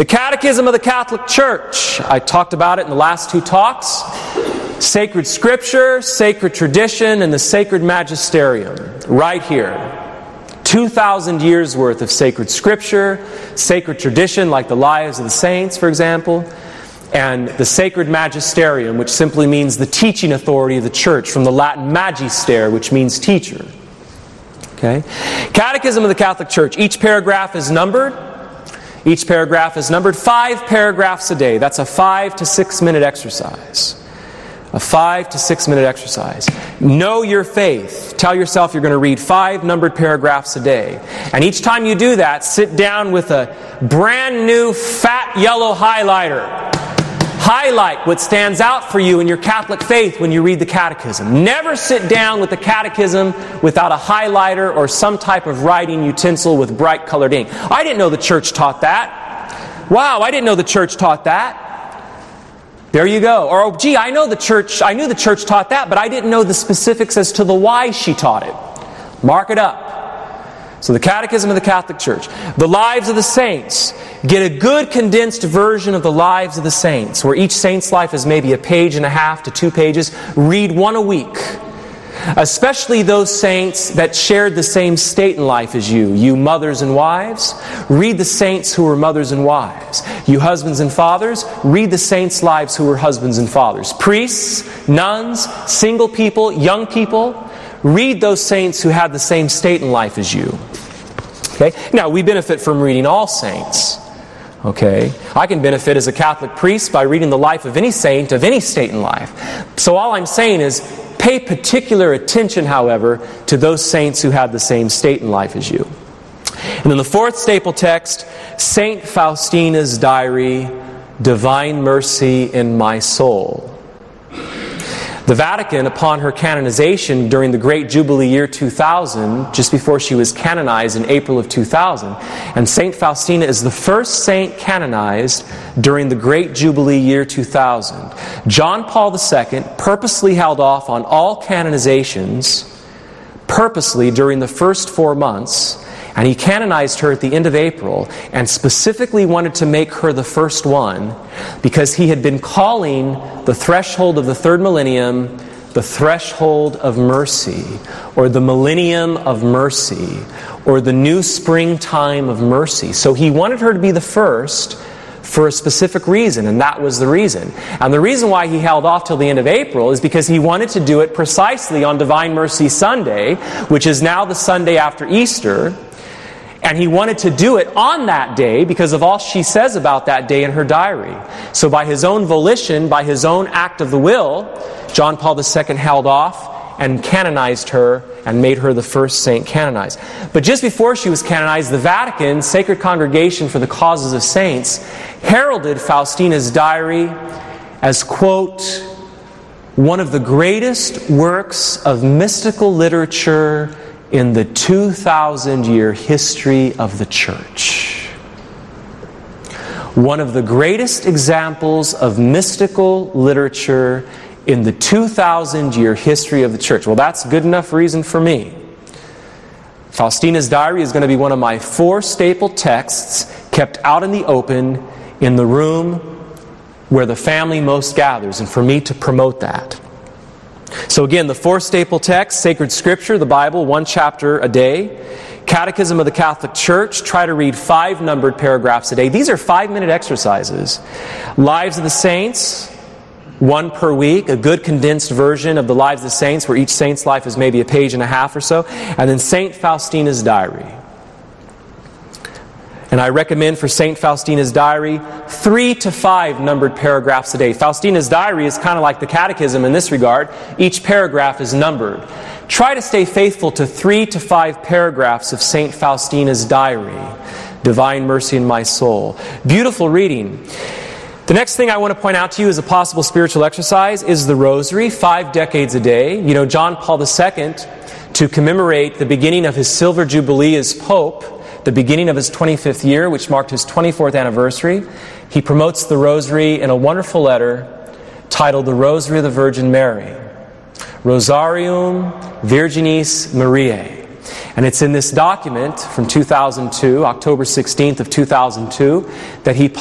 The Catechism of the Catholic Church. I talked about it in the last two talks. Sacred Scripture, Sacred Tradition, and the Sacred Magisterium. Right here. 2,000 years worth of Sacred Scripture, Sacred Tradition, like the Lives of the Saints, for example, and the Sacred Magisterium, which simply means the teaching authority of the Church, from the Latin magister, which means teacher. Okay? Catechism of the Catholic Church. Each paragraph is numbered. Each paragraph is numbered 5 paragraphs a day. That's a 5 to 6 minute exercise. A 5 to 6 minute exercise. Know your faith. Tell yourself you're going to read 5 numbered paragraphs a day. And each time you do that, sit down with a brand new fat yellow highlighter. Highlight what stands out for you in your Catholic faith when you read the Catechism. Never sit down with the Catechism without a highlighter or some type of writing utensil with bright colored ink. I didn't know the Church taught that. Wow, I didn't know the Church taught that. There you go. Or, gee, I knew the Church taught that, but I didn't know the specifics as to the why she taught it. Mark it up. So the Catechism of the Catholic Church. The Lives of the Saints. Get a good condensed version of the Lives of the Saints, where each saint's life is maybe 1.5 pages to 2 pages. Read one a week. Especially those saints that shared the same state in life as you. You mothers and wives, read the saints who were mothers and wives. You husbands and fathers, read the saints' lives who were husbands and fathers. Priests, nuns, single people, young people, read those saints who had the same state in life as you. Okay? Now, we benefit from reading all saints. Okay? I can benefit as a Catholic priest by reading the life of any saint of any state in life. So all I'm saying is, pay particular attention, however, to those saints who had the same state in life as you. And then the fourth staple text, St. Faustina's Diary, Divine Mercy in My Soul. The Vatican, upon her canonization during the Great Jubilee year 2000, just before she was canonized in April of 2000, and St. Faustina is the first saint canonized during the Great Jubilee year 2000. John Paul II purposely held off on all canonizations, purposely during the first 4 months, and he canonized her at the end of April, and specifically wanted to make her the first one because he had been calling the threshold of the third millennium the threshold of mercy, or the millennium of mercy, or the new springtime of mercy. So he wanted her to be the first for a specific reason, and that was the reason. And the reason why he held off till the end of April is because he wanted to do it precisely on Divine Mercy Sunday, which is now the Sunday after Easter. And he wanted to do it on that day because of all she says about that day in her diary. So by his own volition, by his own act of the will, John Paul II held off and canonized her and made her the first saint canonized. But just before she was canonized, the Vatican, Sacred Congregation for the Causes of Saints, heralded Faustina's Diary as, quote, one of the greatest works of mystical literature in the 2,000-year history of the Church. One of the greatest examples of mystical literature in the 2,000-year history of the Church. Well, that's good enough reason for me. Faustina's Diary is going to be one of my 4 staple texts kept out in the open in the room where the family most gathers, and for me to promote that. So again, the 4 staple texts: Sacred Scripture, the Bible, 1 chapter a day. Catechism of the Catholic Church, try to read 5 numbered paragraphs a day. These are 5-minute exercises. Lives of the Saints, 1 per week, a good condensed version of the Lives of the Saints, where each saint's life is maybe 1.5 pages or so. And then St. Faustina's Diary. And I recommend for St. Faustina's Diary 3 to 5 numbered paragraphs a day. Faustina's Diary is kind of like the Catechism in this regard. Each paragraph is numbered. Try to stay faithful to 3 to 5 paragraphs of St. Faustina's Diary, Divine Mercy in My Soul. Beautiful reading. The next thing I want to point out to you as a possible spiritual exercise is the Rosary, 5 decades a day. You know, John Paul II, to commemorate the beginning of his Silver Jubilee as Pope, the beginning of his 25th year, which marked his 24th anniversary, he promotes the Rosary in a wonderful letter titled The Rosary of the Virgin Mary, Rosarium Virginis Mariae. And it's in this document from 2002, October 16th of 2002, that he